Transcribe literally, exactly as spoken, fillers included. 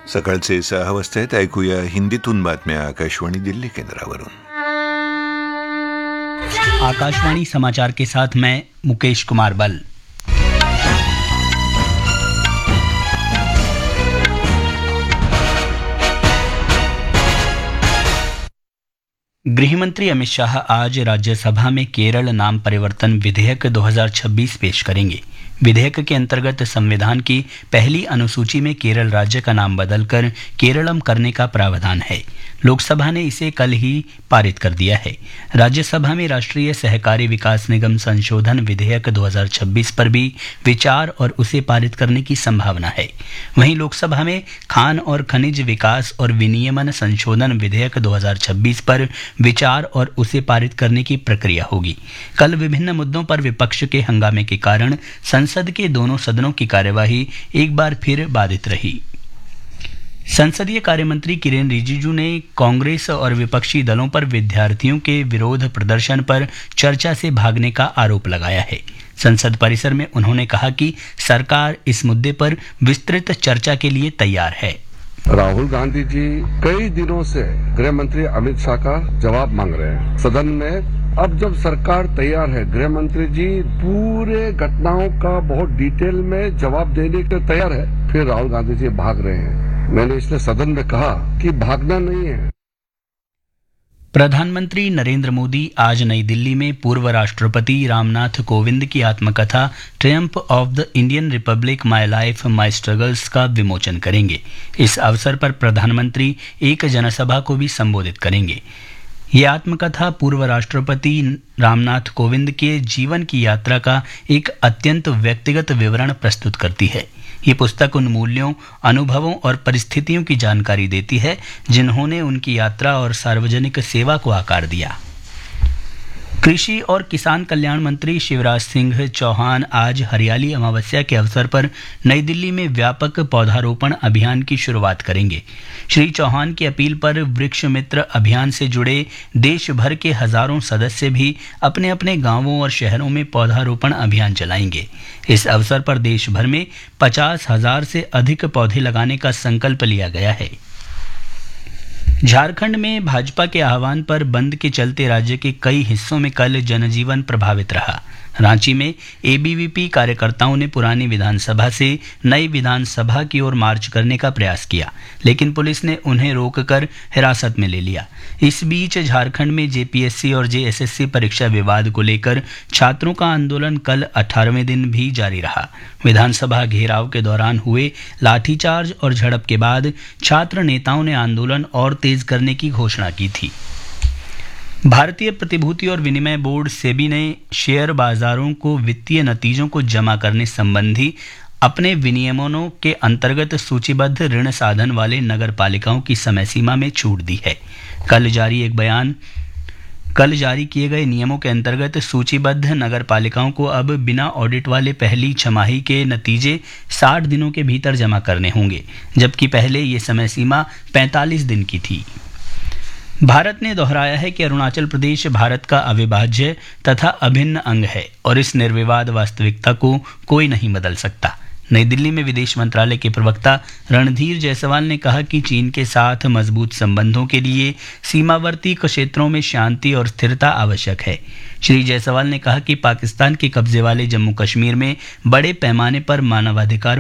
सकाळचे सहा वाजता आहेत. ऐकूया हिंदीतून बातम्या आकाशवाणी दिल्ली केंद्रावरून. आकाशवाणी समाचार के साथ मैं मुकेश कुमार बल. गृहमंत्री अमित शाह आज राज्यसभा में केरल नाम परिवर्तन विधेयक दो हज़ार छब्बीस पेश करेंगे. विधेयक के अंतर्गत संविधान की पहली अनुसूची में केरल राज्य का नाम बदलकर केरलम करने का प्रावधान है. लोकसभा ने इसे कल ही पारित कर दिया है. राज्यसभा में राष्ट्रीय सहकारी विकास निगम संशोधन विधेयक दो हज़ार छब्बीस पर भी विचार और उसे पारित करने की संभावना है. वहीं लोकसभा में खान और खनिज विकास और विनियमन संशोधन विधेयक दो हज़ार छब्बीस पर विचार और उसे पारित करने की प्रक्रिया होगी. कल विभिन्न मुद्दों पर विपक्ष के हंगामे के कारण संसद के दोनों सदनों की कार्यवाही एक बार फिर बाधित रही. संसदीय कार्यमंत्री किरेन रिजिजू ने कांग्रेस और विपक्षी दलों पर विद्यार्थियों के विरोध प्रदर्शन पर चर्चा से भागने का आरोप लगाया है. संसद परिसर में उन्होंने कहा कि सरकार इस मुद्दे पर विस्तृत चर्चा के लिए तैयार है. राहुल गांधी जी कई दिनों से गृह मंत्री अमित शाह का जवाब मांग रहे हैं सदन में. अब जब सरकार तैयार है, गृह मंत्री जी पूरे घटनाओं का बहुत डिटेल में जवाब देने के लिए तैयार है, फिर राहुल गांधी जी भाग रहे हैं. मैंने इसलिए सदन में कहा कि भागना नहीं है. प्रधानमंत्री नरेंद्र मोदी आज नई दिल्ली में पूर्व राष्ट्रपति रामनाथ कोविंद की आत्मकथा Triumph of the Indian Republic my life my struggles का विमोचन करेंगे. इस अवसर पर प्रधानमंत्री एक जनसभा को भी संबोधित करेंगे. ये आत्मकथा पूर्व राष्ट्रपति रामनाथ कोविंद के जीवन की यात्रा का एक अत्यंत व्यक्तिगत विवरण प्रस्तुत करती है. ये पुस्तक उन मूल्यों, अनुभवों और परिस्थितियों की जानकारी देती है जिन्होंने उनकी यात्रा और सार्वजनिक सेवा को आकार दिया. कृषि और किसान कल्याण मंत्री शिवराज सिंह चौहान आज हरियाली अमावस्या के अवसर पर नई दिल्ली में व्यापक पौधारोपण अभियान की शुरुआत करेंगे. श्री चौहान की अपील पर वृक्ष मित्र अभियान से जुड़े देश भर के हजारों सदस्य भी अपने अपने गांवों और शहरों में पौधारोपण अभियान चलाएंगे. इस अवसर पर देश भर में पचास हजार से अधिक पौधे लगाने का संकल्प लिया गया है. झारखंड में भाजपा के आह्वान पर बंद के चलते राज्य के कई हिस्सों में कल जनजीवन प्रभावित रहा. रांची में एबीवीपी कार्यकर्ताओं ने पुरानी विधानसभा से नई विधानसभा की ओर मार्च करने का प्रयास किया, लेकिन पुलिस ने उन्हें रोककर हिरासत में ले लिया. इस बीच झारखंड में जेपीएससी और जेएसएससी परीक्षा विवाद को लेकर छात्रों का आंदोलन कल अठारहवें दिन भी जारी रहा. विधानसभा घेराव के दौरान हुए लाठीचार्ज और झड़प के बाद छात्र नेताओं ने आंदोलन और तेज करने की घोषणा की थी. भारतीय प्रतिभूति और विनिमय बोर्ड सेबी ने शेयर बाजारों को वित्तीय नतीजों को जमा करने संबंधी अपने विनियमनों के अंतर्गत सूचीबद्ध ऋण साधन वाले नगर पालिकाओं की समय सीमा में छूट दी है. कल जारी एक बयान कल जारी किए गए नियमों के अंतर्गत सूचीबद्ध नगर पालिकाओं को अब बिना ऑडिट वाले पहली छमाही के नतीजे साठ दिनों के भीतर जमा करने होंगे, जबकि पहले ये समय सीमा पैंतालीस दिन की थी. भारत ने दोहराया है कि अरुणाचल प्रदेश भारत का अविभाज्य तथा अभिन्न अंग है और इस निर्विवाद वास्तविकता को कोई नहीं बदल सकता. नई दिल्ली में विदेश मंत्रालय के प्रवक्ता रणधीर जायसवाल ने कहा कि चीन के साथ मजबूत संबंधों के लिए सीमावर्ती क्षेत्रों में शांति और स्थिरता आवश्यक है. श्री जायसवाल ने कहा कि पाकिस्तान के कब्जे वाले जम्मू कश्मीर में बड़े पैमाने पर मानवाधिकारों